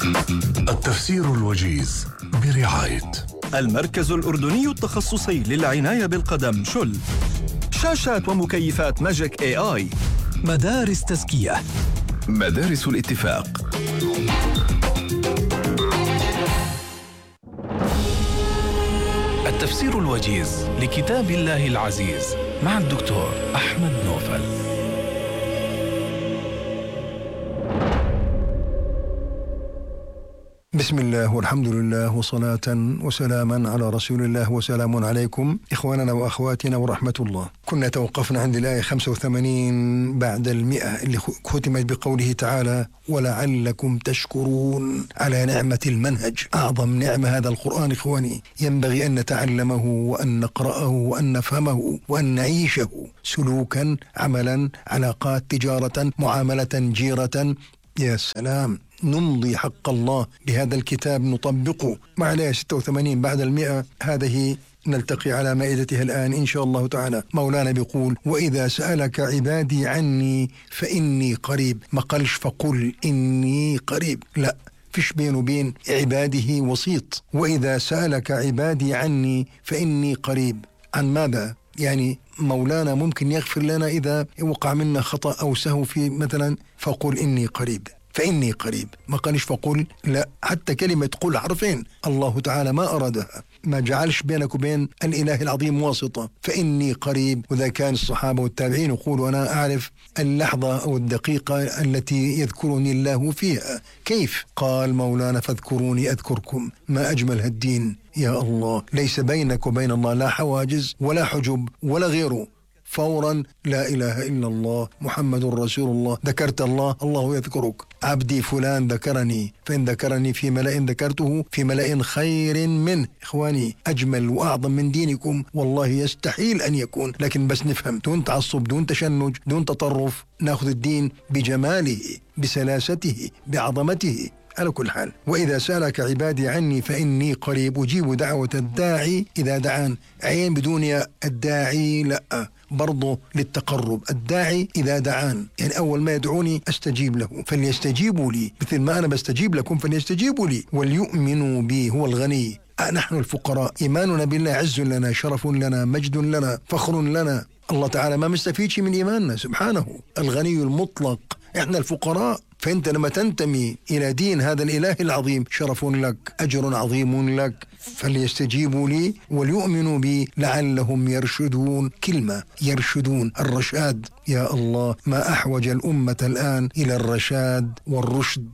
التفسير الوجيز برعاية المركز الأردني التخصصي للعناية بالقدم شل، شاشات ومكيفات ماجيك AI، مدارس تزكية، مدارس الاتفاق. التفسير الوجيز لكتاب الله العزيز مع الدكتور أحمد نوفل. بسم الله والحمد لله وصلاة وسلاما على رسول الله، وسلام عليكم إخواننا وأخواتنا ورحمة الله. كنا توقفنا عند الآية 85 بعد 100 اللي ختمت بقوله تعالى: ولعلكم تشكرون على نعمة المنهج. أعظم نعمة هذا القرآن إخواني، ينبغي أن نتعلمه وأن نقرأه وأن نفهمه وأن نعيشه سلوكا، عملا، علاقات، تجارة، معاملة، جيرة. يا سلام، نمضي حق الله بهذا الكتاب، نطبقه. مع الآية 86 بعد 100 هذه نلتقي على مائدتها الآن إن شاء الله تعالى. مولانا بيقول: وإذا سألك عبادي عني فإني قريب. ما قالش فقل إني قريب، لا، فيش بينه وبين عباده وسيط. وإذا سألك عبادي عني فإني قريب. عن ماذا؟ يعني مولانا ممكن يغفر لنا إذا وقع منا خطأ أو سهو في مثلا فقل إني قريب، فإني قريب. ما قالش فقل، لا، حتى كلمة قل حرفين الله تعالى ما أرادها، ما جعلش بينك وبين الإله العظيم واسطة. فإني قريب. وإذا كان الصحابة والتابعين يقولوا: أنا أعرف اللحظة أو الدقيقة التي يذكرني الله فيها. كيف؟ قال مولانا: فاذكروني أذكركم. ما أجمل هالدين يا الله، ليس بينك وبين الله لا حواجز ولا حجب ولا غيره. فورا لا إله إلا الله محمد رسول الله. ذكرت الله، الله يذكرك. عبدي فلان ذكرني، فإن ذكرني في ملأ ذكرته في ملأ خير منه. إخواني، أجمل وأعظم من دينكم والله يستحيل أن يكون. لكن بس نفهم، دون تعصب، دون تشنج، دون تطرف، نأخذ الدين بجماله، بسلاسته، بعظمته. على كل حال، وإذا سألك عبادي عني فإني قريب أجيب دعوة الداعي إذا دعان. عين بدون الداعي لا، برضو للتقرب. الداعي إذا دعان، يعني أول ما يدعوني أستجيب له، فليستجيبوا لي مثل ما أنا بستجيب لكم فليستجيبوا لي وليؤمنوا بي. هو الغني، نحن الفقراء. إيماننا بالله عز لنا، شرف لنا، مجد لنا، فخر لنا. الله تعالى ما مستفيدش من إيماننا سبحانه، الغني المطلق، إحنا الفقراء. فأنت لما تنتمي إلى دين هذا الإله العظيم شرف لك، أجر عظيم لك. فليستجيبوا لي وليؤمنوا بي لعلهم يرشدون. كلمة يرشدون، الرشاد. يا الله، ما أحوج الأمة الآن إلى الرشاد والرشد.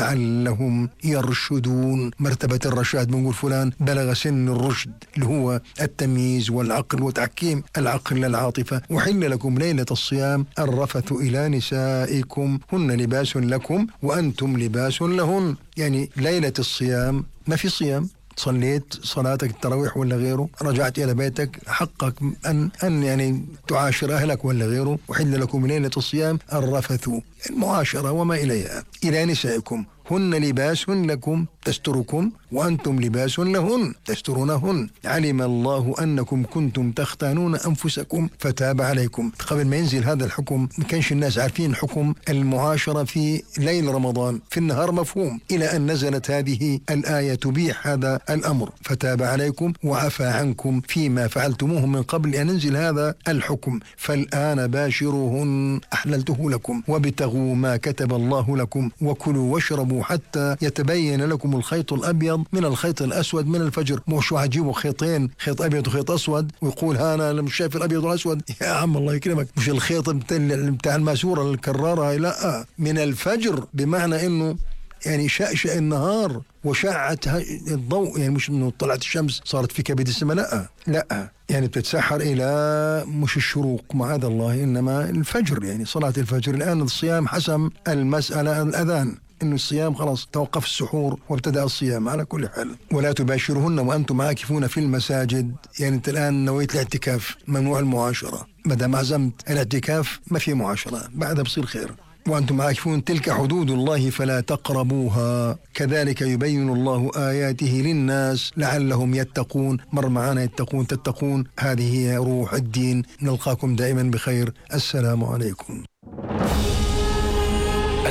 لعلهم يرشدون. مرتبة الرشاد، بنقول فلان بلغ سن الرشد، اللي هو التمييز والعقل وتحكيم العقل للعاطفة. وحل لكم ليلة الصيام الرفث إلى نسائكم هن لباس لكم وأنتم لباس لهن. يعني ليلة الصيام ما في صيام، صليت صلاتك التراويح ولا غيره، رجعت إلى بيتك، حقك أن يعني تعاشر أهلك ولا غيره. وحل لكم ليلة الصيام الرفث، المعاشرة وما إليها، إلى نسائكم هن لباس لكم تستركم وأنتم لباس لهن تسترونهن. علم الله أنكم كنتم تختانون أنفسكم فتاب عليكم. قبل ما ينزل هذا الحكم ما كانش الناس عارفين حكم المعاشرة في ليل رمضان، في النهار مفهوم، إلى أن نزلت هذه الآية تبيح هذا الأمر. فتاب عليكم وعفى عنكم فيما فعلتموه من قبل أن ينزل هذا الحكم. فالآن باشروهن أحللته لكم وابتغوا ما كتب الله لكم وكلوا واشربوا حتى يتبين لكم الخيط الأبيض من الخيط الأسود من الفجر. مش هجيبوا خيطين، خيط أبيض وخيط أسود، ويقول أنا مش شايف الأبيض والأسود. يا عم الله يكرمك، مش الخيط بتاع الماسورة الكرارة، لا، من الفجر، بمعنى إنه يعني شأشأ النهار وشعت الضوء، يعني مش إنه طلعت الشمس صارت في كبد السماء، لا، يعني بتتسحر إلى مش الشروق معاذ الله، إنما الفجر، يعني صلاة الفجر. الآن الصيام حسم المسألة الأذان، إنه الصيام خلاص توقف السحور وابتدأ الصيام. على كل حال، ولا تباشرهن وأنتم عاكفون في المساجد. يعني أنت الآن نويت الاعتكاف، ممنوع المعاشرة. مادام عزمت الاعتكاف ما في معاشرة، بعدها بصير خير. وأنتم عاكفون تلك حدود الله فلا تقربوها كذلك يبين الله آياته للناس لعلهم يتقون. مر معنا يتقون تتقون، هذه هي روح الدين. نلقاكم دائما بخير. السلام عليكم.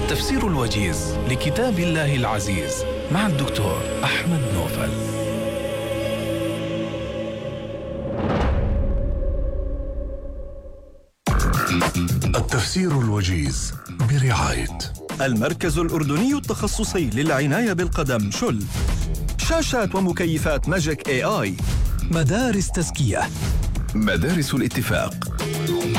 التفسير الوجيز لكتاب الله العزيز مع الدكتور أحمد نوفل. التفسير الوجيز برعاية المركز الأردني التخصصي للعناية بالقدم شل. شاشات ومكيفات ماجيك AI. مدارس تزكية. مدارس الاتفاق.